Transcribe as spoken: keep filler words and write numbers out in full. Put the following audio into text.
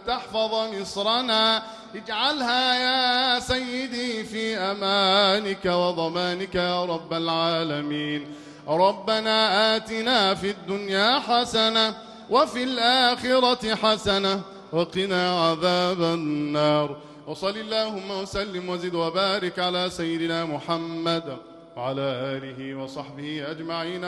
تحفظ مصرنا، اجعلها يا سيدي في أمانك وضمانك يا رب العالمين. ربنا آتنا في الدنيا حسنة وفي الآخرة حسنة وقنا عذاب النار. وصل اللهم وسلم وزد وبارك على سيدنا محمد وعلى آله وصحبه أجمعين.